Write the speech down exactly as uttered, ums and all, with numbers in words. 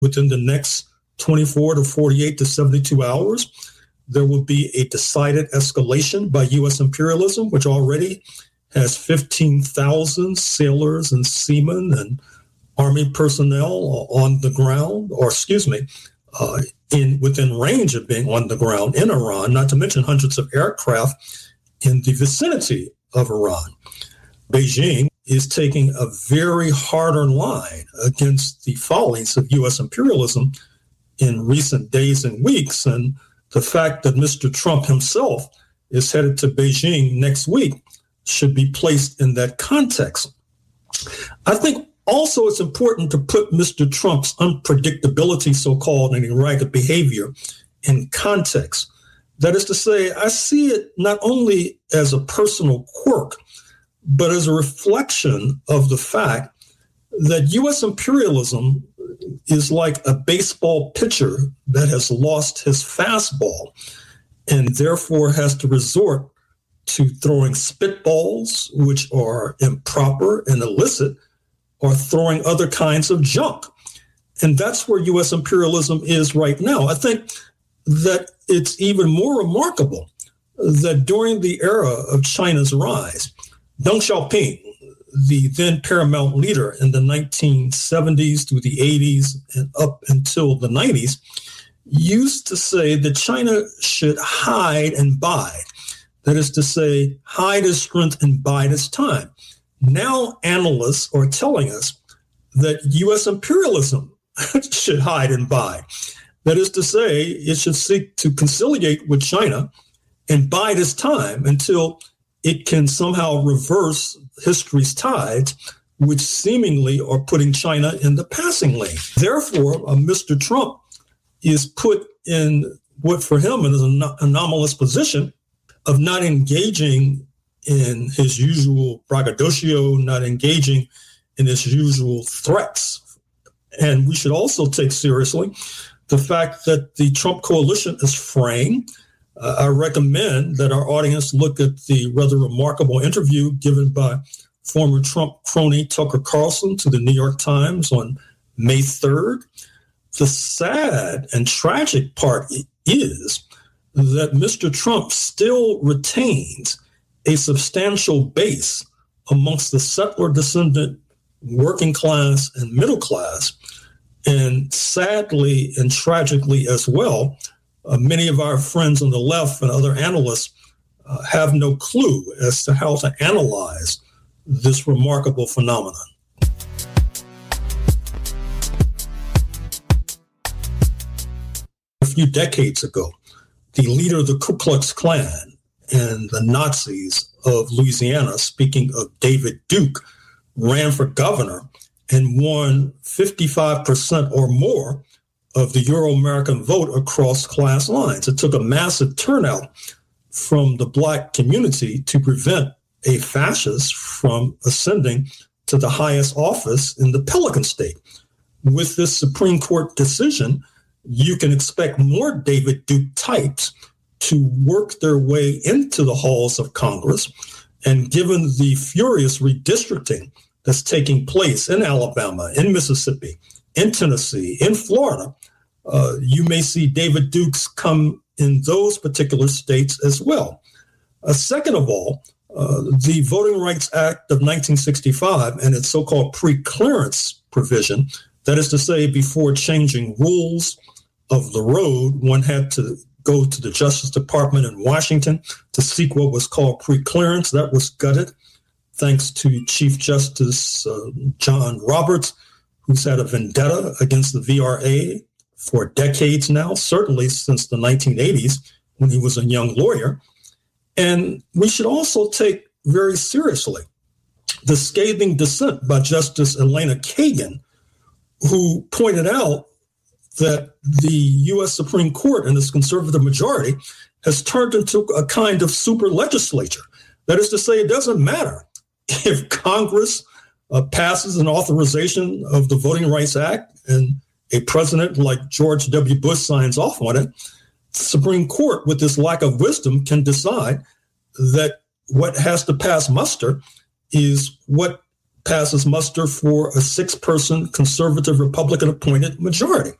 within the next twenty-four to forty-eight to seventy-two hours, there will be a decided escalation by U S imperialism, which already has fifteen thousand sailors and seamen and Army personnel on the ground, or excuse me, uh, in within range of being on the ground in Iran, not to mention hundreds of aircraft in the vicinity of Iran. Beijing is taking a very harder line against the follies of U S imperialism in recent days and weeks. And the fact that Mister Trump himself is headed to Beijing next week should be placed in that context. I think also it's important to put Mister Trump's unpredictability, so-called, and erratic behavior in context. That is to say, I see it not only as a personal quirk, but as a reflection of the fact that U S imperialism is like a baseball pitcher that has lost his fastball and therefore has to resort to throwing spitballs, which are improper and illicit, or throwing other kinds of junk. And that's where U S imperialism is right now. I think that it's even more remarkable that during the era of China's rise, Deng Xiaoping, the then paramount leader in the nineteen seventies through the eighties and up until the nineties, used to say that China should hide and bide. That is to say, hide its strength and bide its time. Now analysts are telling us that U S imperialism should hide and bide. That is to say, it should seek to conciliate with China and bide its time until it can somehow reverse history's tides, which seemingly are putting China in the passing lane. Therefore, uh, Mister Trump is put in what for him is an anomalous position of not engaging in his usual braggadocio, not engaging in his usual threats. And we should also take seriously the fact that the Trump coalition is fraying. Uh, I recommend that our audience look at the rather remarkable interview given by former Trump crony Tucker Carlson to the New York Times on May third. The sad and tragic part is that Mister Trump still retains a substantial base amongst the settler descendant working class and middle class. And sadly and tragically as well, uh, many of our friends on the left and other analysts uh, have no clue as to how to analyze this remarkable phenomenon. A few decades ago, the leader of the Ku Klux Klan and the Nazis of Louisiana, speaking of David Duke, ran for governor and won fifty-five percent or more of the Euro-American vote across class lines. It took a massive turnout from the Black community to prevent a fascist from ascending to the highest office in the Pelican State. With this Supreme Court decision, you can expect more David Duke types to work their way into the halls of Congress. And given the furious redistricting that's taking place in Alabama, in Mississippi, in Tennessee, in Florida, uh, you may see David Dukes come in those particular states as well. Uh, second of all, uh, the Voting Rights Act of nineteen sixty-five and its so-called pre-clearance provision, that is to say, before changing rules of the road, one had to go to the Justice Department in Washington to seek what was called pre-clearance. That was gutted, thanks to Chief Justice uh, John Roberts, who's had a vendetta against the V R A for decades now, certainly since the nineteen eighties when he was a young lawyer. And we should also take very seriously the scathing dissent by Justice Elena Kagan, who pointed out that the U S Supreme Court and its conservative majority has turned into a kind of super legislature. That is to say, it doesn't matter if Congress uh, passes an authorization of the Voting Rights Act and a president like George W. Bush signs off on it. The Supreme Court, with this lack of wisdom, can decide that what has to pass muster is what passes muster for a six-person conservative Republican appointed majority.